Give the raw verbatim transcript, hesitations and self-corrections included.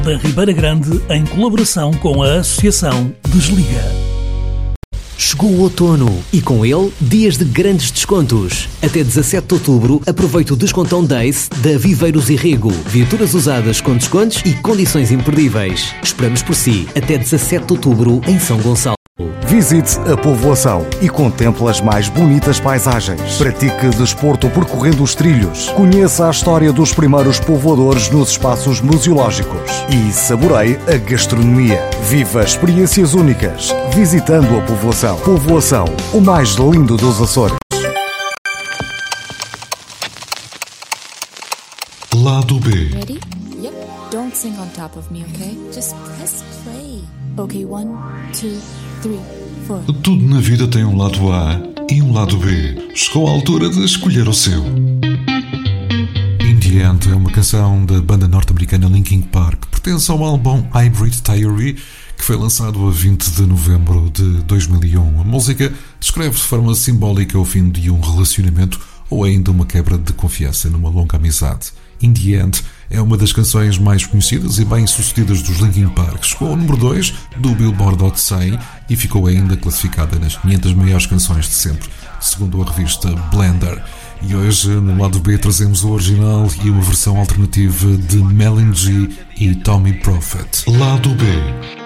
da Ribeira Grande em colaboração com a Associação Desliga. Chegou o outono e com ele dias de grandes descontos. Até dezassete de outubro aproveite o Descontão Days da Viveiros e Rego. Viaturas usadas com descontos e condições imperdíveis. Esperamos por si até dezassete de outubro em São Gonçalo. Visite a povoação e contemple as mais bonitas paisagens. Pratique desporto percorrendo os trilhos. Conheça a história dos primeiros povoadores nos espaços museológicos. E saboreie a gastronomia. Viva experiências únicas visitando a povoação. Povoação, o mais lindo dos Açores. Lado B. Ready? Yep. Don't sing on top of me, okay? Just press play. Okay, one, two, three, four. Tudo na vida tem um lado A e um lado B. Chegou a altura de escolher o seu. In the End é uma canção da banda norte-americana Linkin Park. Pertence ao álbum Hybrid Theory, que foi lançado a vinte de novembro de dois mil e um. A música descreve de forma simbólica o fim de um relacionamento ou ainda uma quebra de confiança numa longa amizade. In the End é uma das canções mais conhecidas e bem-sucedidas dos Linkin Park. Chegou ao número dois do Billboard Hot cem e ficou ainda classificada nas quinhentas maiores canções de sempre, segundo a revista Blender. E hoje, no lado B, trazemos o original e uma versão alternativa de Melanie G e Tommy Prophet. Lado B.